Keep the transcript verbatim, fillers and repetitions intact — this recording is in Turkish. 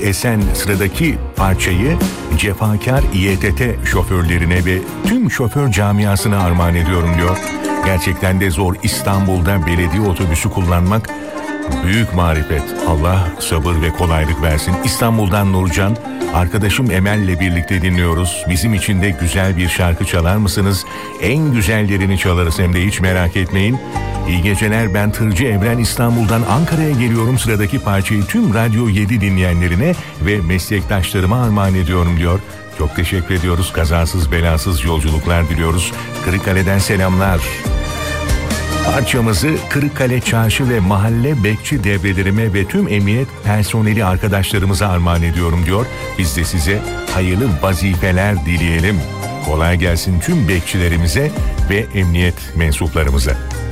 esen sıradaki parçayı cefakar İ E T T şoförlerine ve tüm şoför camiasına armağan ediyorum diyor. Gerçekten de zor, İstanbul'da belediye otobüsü kullanmak büyük marifet. Allah sabır ve kolaylık versin. İstanbul'dan Nurcan, arkadaşım Emel'le birlikte dinliyoruz. Bizim için de güzel bir şarkı çalar mısınız? En güzellerini çalarız, hem de hiç merak etmeyin. İyi geceler, ben Tırcı Evren, İstanbul'dan Ankara'ya geliyorum. Sıradaki parçayı tüm Radyo yedi dinleyenlerine ve meslektaşlarıma armağan ediyorum diyor. Çok teşekkür ediyoruz. Kazasız belasız yolculuklar diliyoruz. Kırıkkale'den selamlar. Parçamızı Kırıkkale Çarşı ve Mahalle Bekçi devrelerime ve tüm emniyet personeli arkadaşlarımıza armağan ediyorum diyor. Biz de size hayırlı vazifeler dileyelim. Kolay gelsin tüm bekçilerimize ve emniyet mensuplarımıza.